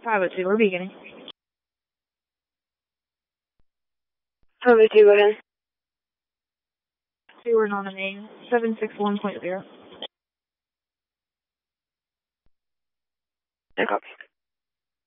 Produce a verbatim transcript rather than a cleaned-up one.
five oh two, we're beginning. five oh two, go ahead. Stewart on the main, seven six one point zero. I copy.